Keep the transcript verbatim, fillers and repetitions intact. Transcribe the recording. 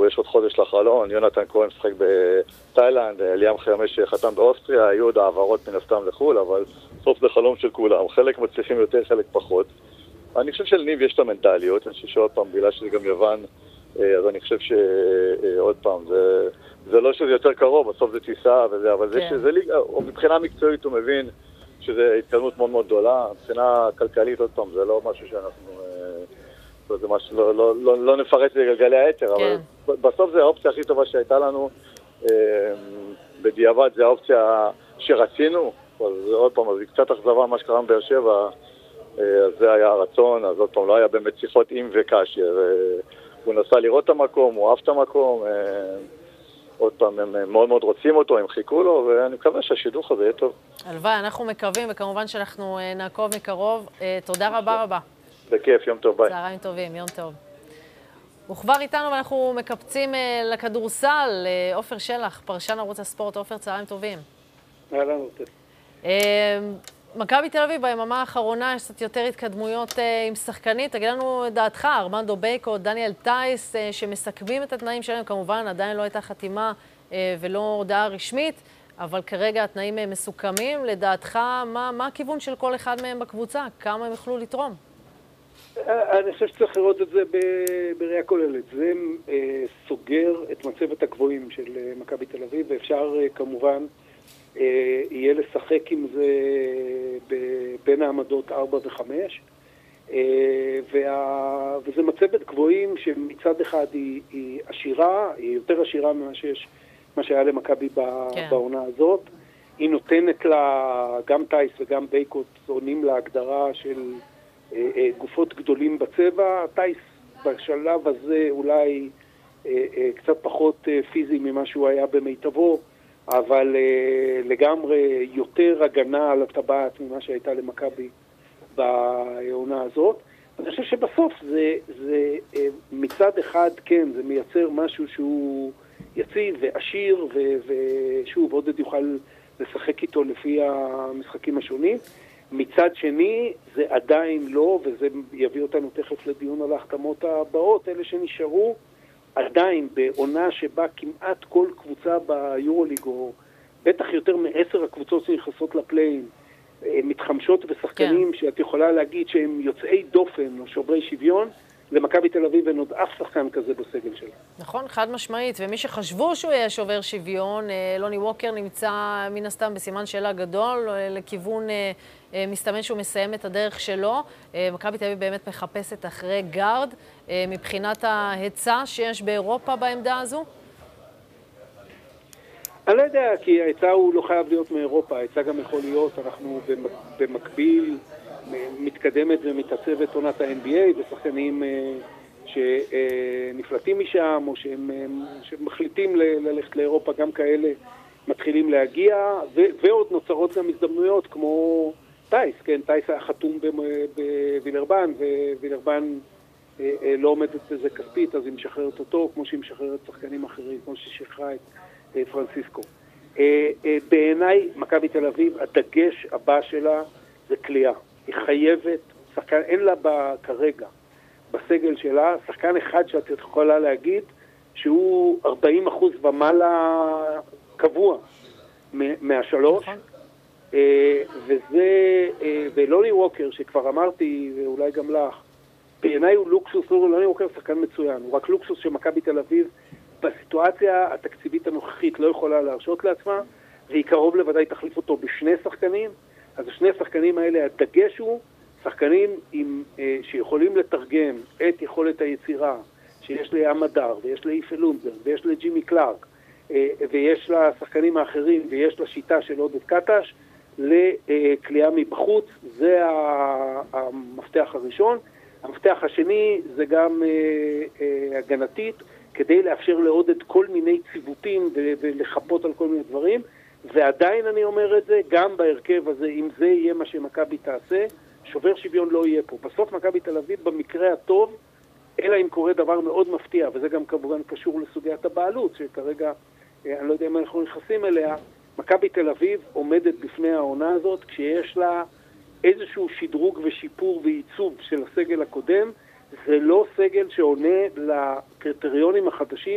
יש עוד חודש לחלון, יונתן כהן משחק בתאילנד, ליאם חרמש שחתם באוסטריה, היו עוד העברות מן הסתם לחול, אבל סוף זה חלום של כולם, חלק מצליחים יותר, חלק פחות. אני חושב שלניב יש את המנטליות, אני חושב שעוד פעם, בגלל שזה גם יוון, אז אני חושב שעוד פעם, זה, זה לא שזה יותר קרוב, בסוף זה טיסה וזה, אבל זה שזה ליגה, או מבחינה מקצועית הוא מבין שזה התקדמות מאוד מאוד גדולה, מבחינה כלכלית עוד פעם, זה לא משהו שאנחנו, זה משהו, לא, לא, לא, לא נפרט לגלגלי היתר, אבל בסוף זה האופציה הכי טובה שהייתה לנו, בדיעבד זה האופציה שרצינו, אז עוד פעם, אז היא קצת אכזבה מה שקרה בבאר שבע, אז זה היה הרצון, אז עוד פעם לא היה באמת שיחות עם וכאשר, הוא נסע לראות את המקום, הוא אהב את המקום, עוד פעם הם מאוד מאוד רוצים אותו, הם חיכו לו, ואני מקווה שהשידוך הזה יהיה טוב. הלוואי, אנחנו מקווים, וכמובן שאנחנו נעקוב מקרוב. תודה רבה רבה. בכיף, יום טוב, ביי. צהריים טובים, יום טוב. הוא כבר איתנו ואנחנו מקפצים לכדורסל, עופר שלח, פרשן ערוץ הספורט. עופר, צהריים טובים. אהלן, עופר. מכבי תל אביב ביממה האחרונה יש קצת יותר התקדמויות עם שחקנית. תגיד לנו דעתך, ארמנדו בייקו, דניאל טייס, שמסכמים את התנאים שלהם. כמובן, עדיין לא הייתה חתימה ולא הודעה רשמית, אבל כרגע התנאים מסוכמים. לדעתך, מה, מה הכיוון של כל אחד מהם בקבוצה? כמה הם יוכלו לתרום? אני חושב שצריך לראות את זה בראייה כוללת. זה סוגר את מצבת הגבוהים של מכבי תל אביב, ואפשר כמובן יהיה לשחק עם זה בין העמדות ארבע וחמש, וזה מצבת גבוהים שמצד אחד היא, היא עשירה, היא יותר עשירה ממה שיש, מה שהיה למכבי בעונה הזאת. היא נותנת לה, גם טייס וגם בייקוט עונים להגדרה של גופות גדולים בצבע. טייס בשלב הזה אולי קצת פחות פיזי ממה שהוא היה במיטבו, אבל uh, לגמרי יותר הגנה על הטבעת ממה שהייתה למכבי בעונה הזאת. אני חושב שבסוף זה, זה uh, מצד אחד, כן, זה מייצר משהו שהוא יציב ועשיר, ו- ושוב, עודד יוכל לשחק איתו לפי המשחקים השונים. מצד שני, זה עדיין לא, וזה יביא אותנו תכף לדיון על ההחתמות הבאות, אלה שנשארו, עדיין בעונה שבה כמעט כל קבוצה ביורוליג, או בטח יותר מעשר הקבוצות שנכנסות לפליין, מתחמשות ושחקנים כן. שאת יכולה להגיד שהם יוצאי דופן או שוברי שוויון, למכבי תל אביב אין עוד אף שחקן כזה בסגל שלה. נכון, חד משמעית, ומי שחשבו שהוא יהיה שובר שוויון, לוני ווקר נמצא מן הסתם בסימן שאלה גדול, לכיוון מסתמן שהוא מסיים את הדרך שלו. מכבי תל אביב באמת מחפשת אחרי גארד, מבחינת ההיצע שיש באירופה בעמדה הזו? אני לא יודע, כי ההיצע הוא לא חייב להיות מאירופה, ההיצע גם יכול להיות, אנחנו במקביל מתקדמת ומתעצבת עונת ה-אן בי איי, ושחקנים שנפלטים משם, או שהם מחליטים ללכת לאירופה, גם כאלה מתחילים להגיע, ועוד נוצרות גם הזדמנויות כמו טייס, כן, טייס היה חתום בווילרבן, ווילרבן לא עומדת בזה כספית, אז היא משחררת אותו, כמו שהיא משחררת שחקנים אחרים, כמו ששחררה את פרנסיסקו. בעיניי, מכבי תל אביב, הדגש הבא שלה זה קליעה. היא חייבת, שחקן, אין לה כרגע בסגל שלה, שחקן אחד שאת יכולה להגיד שהוא ארבעים אחוז ומעלה קבוע מהשלוש, וזה, ולוני ווקר, שכבר אמרתי, ואולי גם לך, בעיניי הוא לוקסוס, לוני ווקר שחקן מצוין, הוא רק לוקסוס שמכבי תל אביב, בסיטואציה התקציבית הנוכחית לא יכולה להרשות לעצמה, והיא קרוב לוודאי תחליף אותו בשני שחקנים, אז השני השחקנים האלה, הדגש הוא שחקנים עם, אה, שיכולים לתרגם את יכולת היצירה שיש לעמדר, ויש לאיפה לונזר, ויש לג'ימי קלארק, אה, ויש לשחקנים האחרים, ויש לשיטה של עודד קטש, לקליעה מבחוץ. זה המפתח הראשון. המפתח השני זה גם אה, אה, הגנתית, כדי לאפשר לעודד כל מיני ציוותים ולחפות על כל מיני דברים, ועדיין אני אומר את זה, גם בהרכב הזה, אם זה יהיה מה שמכבי תעשה, שובר שוויון לא יהיה פה. בסוף מכבי תל אביב במקרה הטוב, אלא אם קורה דבר מאוד מפתיע, וזה גם כמובן קשור לסוגיית הבעלות, שכרגע, אני לא יודע אם אנחנו נכנסים אליה, מכבי תל אביב עומדת בפני העונה הזאת, כשיש לה איזשהו שדרוג ושיפור ועיצוב של הסגל הקודם, זה לא סגל שעונה לקריטריונים החדשים